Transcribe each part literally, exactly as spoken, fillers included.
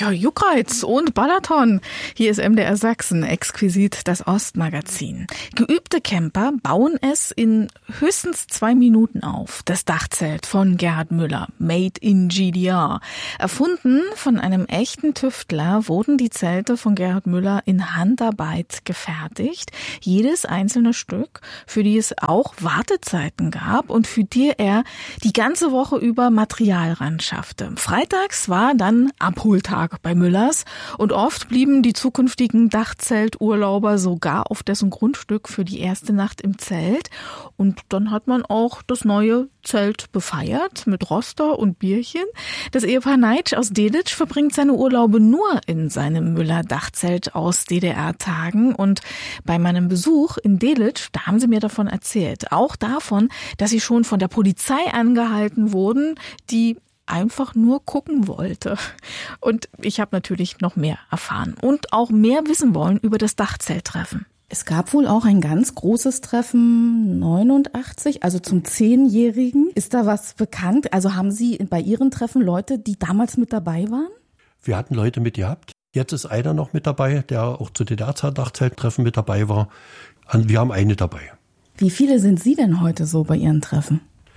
Ja, Juckreiz und Balaton. Hier ist M D R Sachsen, exquisit das Ostmagazin. Geübte Camper bauen es in höchstens zwei Minuten auf. Das Dachzelt von Gerhard Müller, made in G D R. Erfunden von einem echten Tüftler wurden die Zelte von Gerhard Müller in Handarbeit gefertigt. Jedes einzelne Stück, für die es auch Wartezeiten gab und für die er die ganze Woche über Material ranschaffte. Freitags war dann Abholtag bei Müllers und oft blieben die zukünftigen Dachzelturlauber sogar auf dessen Grundstück für die erste Nacht im Zelt. Und dann hat man auch das neue Zelt befeiert mit Roster und Bierchen. Das Ehepaar Neitsch aus Delitzsch verbringt seine Urlaube nur in seinem Müller-Dachzelt aus D D R-Tagen. Und bei meinem Besuch in Delitzsch, da haben sie mir davon erzählt. Auch davon, dass sie schon von der Polizei angehalten wurden, die einfach nur gucken wollte. Und ich habe natürlich noch mehr erfahren und auch mehr wissen wollen über das Dachzelttreffen. Es gab wohl auch ein ganz großes Treffen neunundachtzig, also zum Zehnjährigen. Ist da was bekannt? Also haben Sie bei Ihren Treffen Leute, die damals mit dabei waren? Wir hatten Leute mit gehabt. Jetzt ist einer noch mit dabei, der auch zu D D R-Dachzelttreffen mit dabei war. Wir haben eine dabei. Wie viele sind Sie denn heute so bei Ihren Treffen?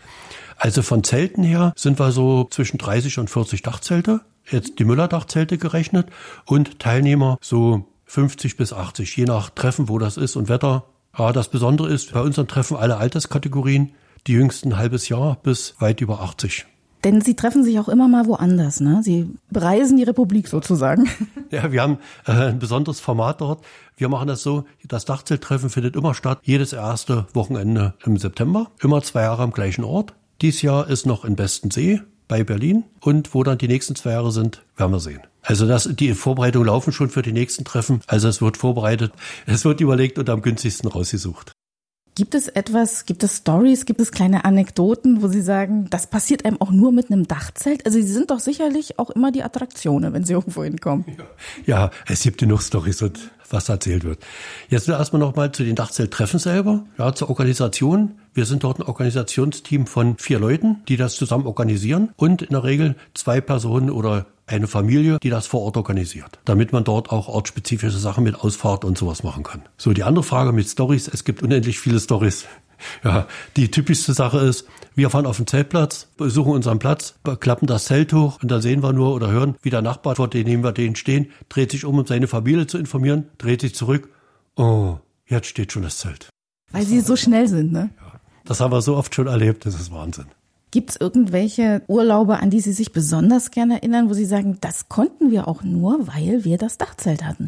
Also von Zelten her sind wir so zwischen dreißig und vierzig Dachzelte, jetzt die Müller-Dachzelte gerechnet, und Teilnehmer so fünfzig bis achtzig, je nach Treffen, wo das ist und Wetter. Ja, das Besondere ist, bei unseren Treffen alle Alterskategorien, die jüngsten ein halbes Jahr bis weit über achtzig. Denn Sie treffen sich auch immer mal woanders, ne? Sie bereisen die Republik sozusagen. Ja, wir haben äh, ein besonderes Format dort. Wir machen das so, das Dachzelttreffen findet immer statt, jedes erste Wochenende im September, immer zwei Jahre am gleichen Ort. Dies Jahr ist noch in Bestensee bei Berlin, und wo dann die nächsten zwei Jahre sind, werden wir sehen. Also das, die Vorbereitungen laufen schon für die nächsten Treffen. Also es wird vorbereitet, es wird überlegt und am günstigsten rausgesucht. Gibt es etwas, gibt es Stories, gibt es kleine Anekdoten, wo Sie sagen, das passiert einem auch nur mit einem Dachzelt? Also Sie sind doch sicherlich auch immer die Attraktionen, wenn Sie irgendwo hinkommen. Ja, ja, es gibt genug Stories und was erzählt wird. Jetzt erstmal noch mal zu den Dachzelttreffen selber, ja, zur Organisation. Wir sind dort ein Organisationsteam von vier Leuten, die das zusammen organisieren, und in der Regel zwei Personen oder eine Familie, die das vor Ort organisiert, damit man dort auch ortsspezifische Sachen mit Ausfahrt und sowas machen kann. So, die andere Frage mit Stories. Es gibt unendlich viele Stories. Ja, die typischste Sache ist, wir fahren auf den Zeltplatz, besuchen unseren Platz, klappen das Zelt hoch und da sehen wir nur oder hören, wie der Nachbar, vor dem wir den stehen, dreht sich um, um seine Familie zu informieren, dreht sich zurück. Oh, jetzt steht schon das Zelt. Weil Sie so schnell sind, ne? Ja, das haben wir so oft schon erlebt, das ist Wahnsinn. Gibt es irgendwelche Urlaube, an die Sie sich besonders gerne erinnern, wo Sie sagen, das konnten wir auch nur, weil wir das Dachzelt hatten?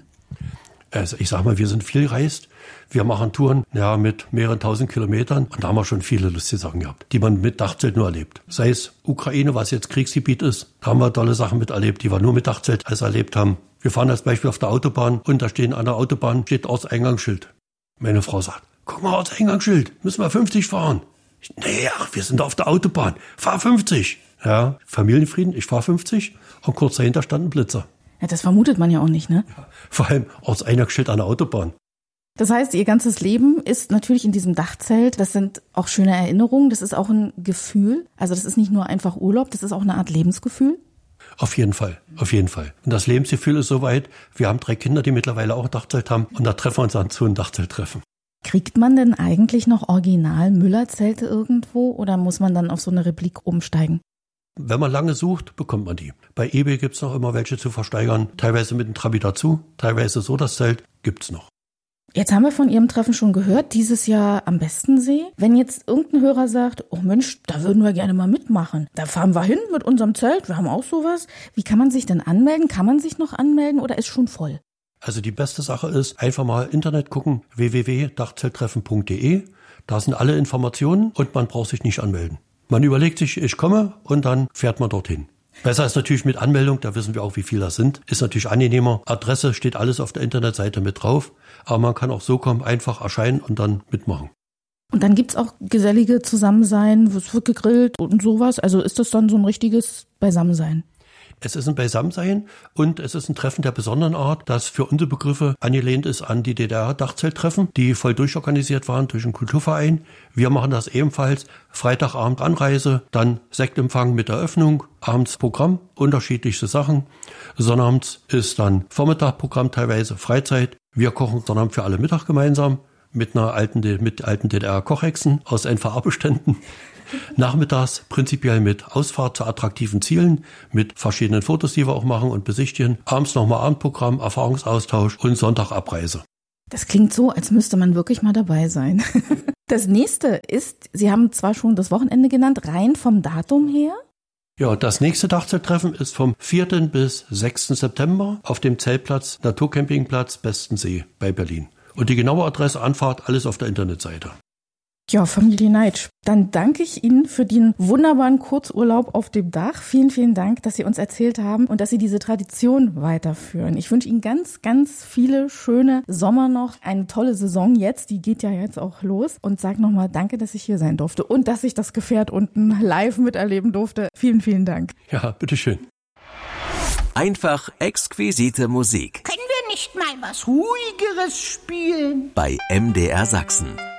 Also ich sag mal, wir sind viel gereist. Wir machen Touren, ja, mit mehreren tausend Kilometern, und da haben wir schon viele lustige Sachen gehabt, die man mit Dachzelt nur erlebt. Sei es Ukraine, was jetzt Kriegsgebiet ist, da haben wir tolle Sachen miterlebt, die wir nur mit Dachzelt alles erlebt haben. Wir fahren als Beispiel auf der Autobahn, und da stehen an der Autobahn steht Ortseingangsschild. Meine Frau sagt, guck mal, Ortseingangsschild, müssen wir fünfzig fahren. Ich, nee, ach, wir sind auf der Autobahn, fahr fünfzig. Ja, Familienfrieden, ich fahr fünfzig, und kurz dahinter stand ein Blitzer. Ja, das vermutet man ja auch nicht, ne? Ja, vor allem Ortseingangsschild an der Autobahn. Das heißt, Ihr ganzes Leben ist natürlich in diesem Dachzelt. Das sind auch schöne Erinnerungen. Das ist auch ein Gefühl. Also das ist nicht nur einfach Urlaub, das ist auch eine Art Lebensgefühl. Auf jeden Fall, auf jeden Fall. Und das Lebensgefühl ist soweit. Wir haben drei Kinder, die mittlerweile auch ein Dachzelt haben. Und da treffen wir uns dann zu einem Dachzelttreffen. Kriegt man denn eigentlich noch original Müller-Zelte irgendwo, oder muss man dann auf so eine Replik umsteigen? Wenn man lange sucht, bekommt man die. Bei eBay gibt's noch immer welche zu versteigern. Teilweise mit einem Trabi dazu, teilweise so das Zelt gibt's noch. Jetzt haben wir von Ihrem Treffen schon gehört, dieses Jahr am Bestensee. Wenn jetzt irgendein Hörer sagt, oh Mensch, da würden wir gerne mal mitmachen. Da fahren wir hin mit unserem Zelt, wir haben auch sowas. Wie kann man sich denn anmelden? Kann man sich noch anmelden oder ist schon voll? Also die beste Sache ist, einfach mal Internet gucken, w w w punkt dachzelttreffen punkt d e. Da sind alle Informationen und man braucht sich nicht anmelden. Man überlegt sich, ich komme, und dann fährt man dorthin. Besser ist natürlich mit Anmeldung, da wissen wir auch, wie viel das sind. Ist natürlich angenehmer. Adresse steht alles auf der Internetseite mit drauf. Aber man kann auch so kommen, einfach erscheinen und dann mitmachen. Und dann gibt's auch gesellige Zusammensein, es wird gegrillt und sowas. Also ist das dann so ein richtiges Beisammensein? Es ist ein Beisammensein und es ist ein Treffen der besonderen Art, das für unsere Begriffe angelehnt ist an die D D R-Dachzelttreffen, die voll durchorganisiert waren durch einen Kulturverein. Wir machen das ebenfalls. Freitagabend Anreise, dann Sektempfang mit Eröffnung, abends Programm, unterschiedlichste Sachen. Sonnabends ist dann Vormittagprogramm, teilweise Freizeit. Wir kochen Sonnabend für alle Mittag gemeinsam mit einer alten, mit alten D D R-Kochhexen aus N V A-Beständen. Nachmittags prinzipiell mit Ausfahrt zu attraktiven Zielen, mit verschiedenen Fotos, die wir auch machen und besichtigen. Abends nochmal Abendprogramm, Erfahrungsaustausch und Sonntag Abreise. Das klingt so, als müsste man wirklich mal dabei sein. Das nächste ist, Sie haben zwar schon das Wochenende genannt, rein vom Datum her. Ja, das nächste Dachzelttreffen ist vom vierten bis sechsten September auf dem Zeltplatz Naturcampingplatz Bestensee bei Berlin. Und die genaue Adresse, Anfahrt, alles auf der Internetseite. Ja, Familie Neitsch, dann danke ich Ihnen für den wunderbaren Kurzurlaub auf dem Dach. Vielen, vielen Dank, dass Sie uns erzählt haben und dass Sie diese Tradition weiterführen. Ich wünsche Ihnen ganz, ganz viele schöne Sommer noch, eine tolle Saison jetzt, die geht ja jetzt auch los. Und sage nochmal danke, dass ich hier sein durfte und dass ich das Gefährt unten live miterleben durfte. Vielen, vielen Dank. Ja, bitteschön. Einfach exquisite Musik. Können wir nicht mal was Ruhigeres spielen? Bei M D R Sachsen.